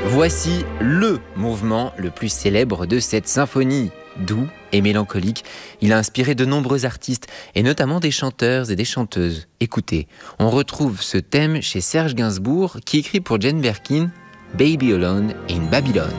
Voici le mouvement le plus célèbre de cette symphonie. Doux et mélancolique, il a inspiré de nombreux artistes, et notamment des chanteurs et des chanteuses. Écoutez, on retrouve ce thème chez Serge Gainsbourg, qui écrit pour Jane Birkin « Baby Alone in Babylon ».